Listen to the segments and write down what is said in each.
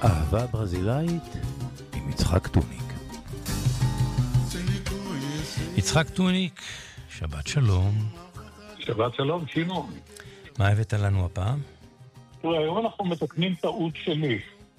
אהבה ברזילאית עם יצחק טוניק. יצחק טוניק, שבת שלום. שבת שלום, שימון. מה הבאת לנו הפעם? תראה, היום אנחנו מתקנים טעות שלי.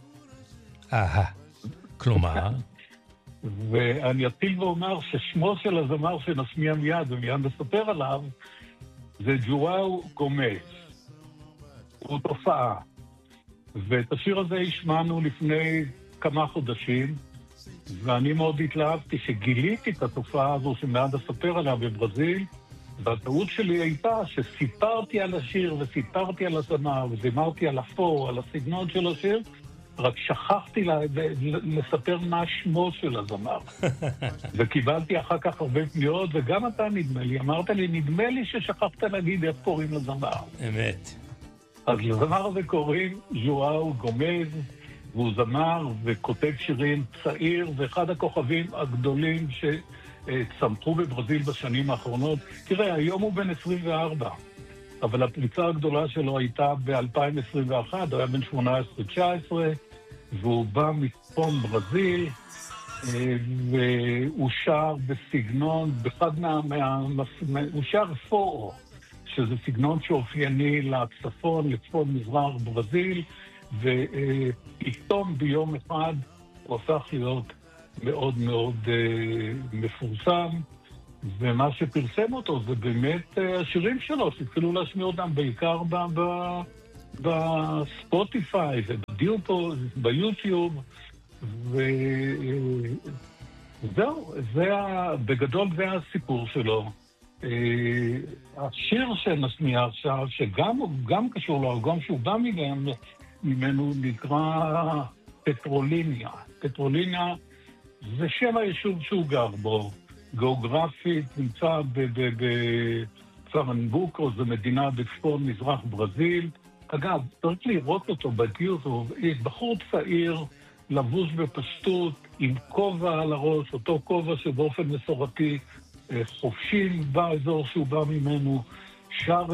כלומר? ואני אתחיל ואומר ששמו של הזמר שנשמיע מיד ומיד נספר עליו זה ג'ואאו גומז. הוא תופעה. ואת השיר הזה השמענו לפני כמה חודשים, ואני מאוד התלהבתי שגיליתי את התופעה הזו שמעד אספר עליה בברזיל, והטעות שלי הייתה שסיפרתי על השיר וסיפרתי על הזמר וזימרתי על הפור, על הסגנון של השיר, רק שכחתי לספר מה שמו של הזמר. וקיבלתי אחר כך הרבה פניות, וגם אתה נדמה לי, אמרת לי, נדמה לי ששכחת להגיד איך קוראים לזמר. אמת. אז לזמר הזה קוראים ג'ואאו גומז, והוא זמר וכותב שירים צעיר, ואחד הכוכבים הגדולים שצמחו בברזיל בשנים האחרונות. תראה, היום הוא בן 24, אבל הפריצה הגדולה שלו הייתה ב-2021, הוא היה בן 18-19, והוא בא מצפון ברזיל, והוא שר בסגנון, הוא שר פורו, שזה סגנון שאופייני לצפון, לצפון מזרח ברזיל, ופתאום ביום אחד הוא הפך להיות מאוד מאוד מפורסם, ומה שפרסם אותו זה באמת השירים שלו, שהתחילו להשמיע אותם בעיקר בספוטיפיי וביוטיוב, וזהו, בגדול זה הסיפור שלו. השיר שנשמיע עכשיו, שגם קשור לארגון שהוא בא ממנו, נקרא פטרוליניה. פטרוליניה זה שם היישוב שהוא גר בו. גיאוגרפית נמצא בפרנבוקו, זו מדינה בצפון מזרח ברזיל. אגב, צריך לראות אותו ביוטיוב, בחור צעיר, לבוש בפשטות, עם כובע על הראש, אותו כובע שבאופן מסורתי חופשים באזור שהוא בא ממנו, שר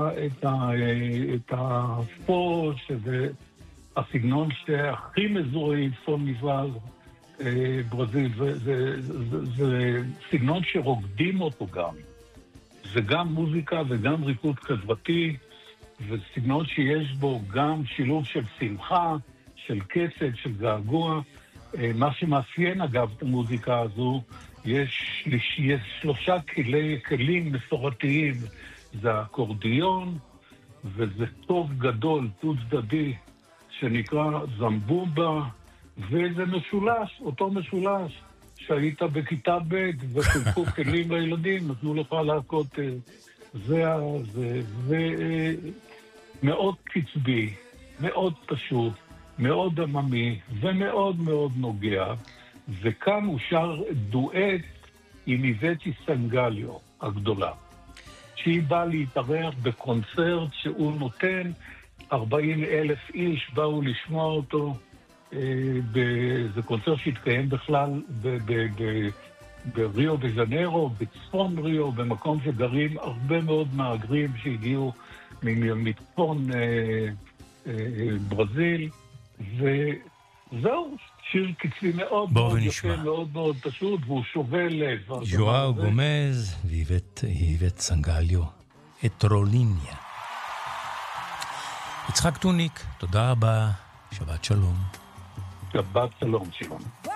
את הפור, שזה הסגנון שהכי מזוהה עם צפון מזרח ברזיל, זה סגנון שרוקדים אותו גם. זה גם מוזיקה וגם ריקוד חברתי, וסגנון שיש בו גם שילוב של שמחה, של קצב, של געגוע. מה שמאפיין אגב את המוזיקה הזו, יש 3 כלים מסורתיים, זה האקורדיון, וזה טוב גדול, דו צדדי, שנקרא זמבובה, וזה משולש, אותו משולש, שהיית בכיתה ב' וחילקו כלים לילדים, נתנו לך להקות, זה מאוד קצבי, מאוד פשוט, מאוד עממי ומאוד מאוד נוגע, וכאן הוא שר דואט עם איבטי סנגליו הגדולה, שהיא באה להתארח בקונצרט שהוא נותן, 40,000 איש באו לשמוע אותו, זה קונצרט שהתקיים בכלל בריו דה ז'נרו, בצפון ריו, במקום שגרים הרבה מאוד מהגרים שהגיעו מצפון ברזיל, וזהו, שיר קצבי מאוד מאוד יפה, מאוד מאוד פשוט, והוא שובל לב. ג'ואאו גומז ואיבט סנגליו, פטרוליניה. יצחק טוניק, תודה רבה, שבת שלום. שבת שלום, שימון.